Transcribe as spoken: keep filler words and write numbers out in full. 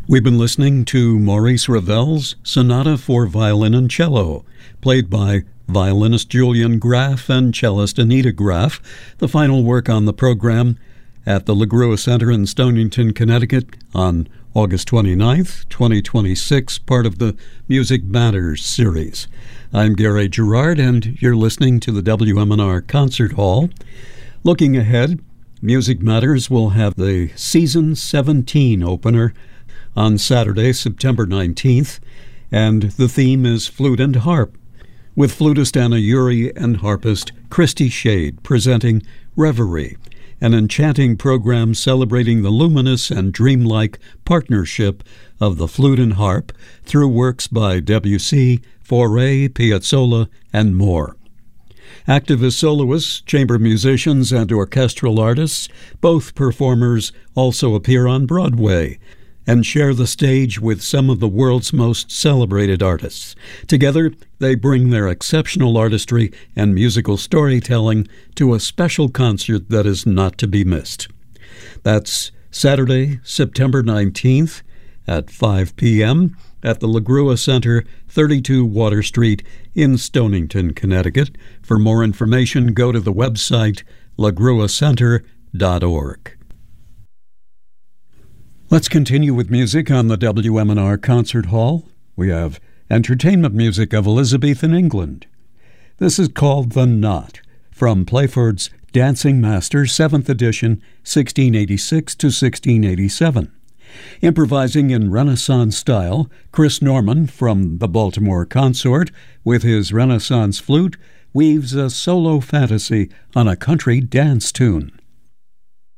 We've been listening to Maurice Ravel's Sonata for Violin and Cello, played by violinist Julian Graff and cellist Anita Graff, the final work on the program at the LaGrua Center in Stonington, Connecticut on August twenty-ninth, twenty twenty-six, part of the Music Matters series. I'm Gary Gerard, and you're listening to the W M N R Concert Hall. Looking ahead, Music Matters will have the Season seventeen opener on Saturday, September nineteenth, and the theme is Flute and Harp, with flutist Anna Uri and harpist Christy Shade presenting Reverie, an enchanting program celebrating the luminous and dreamlike partnership of the flute and harp through works by Debussy, Fauré, Piazzolla, and more. Activist soloists, chamber musicians, and orchestral artists, both performers also appear on Broadway and share the stage with some of the world's most celebrated artists. Together, they bring their exceptional artistry and musical storytelling to a special concert that is not to be missed. That's Saturday, September nineteenth at five p.m. at the LaGrua Center, thirty-two Water Street in Stonington, Connecticut. For more information, go to the website la grua center dot org. Let's continue with music on the W M N R Concert Hall. We have entertainment music of Elizabethan England. This is called The Knot, from Playford's Dancing Master, seventh edition, sixteen eighty-six to sixteen eighty-seven. Improvising in Renaissance style, Chris Norman from the Baltimore Consort, with his Renaissance flute, weaves a solo fantasy on a country dance tune.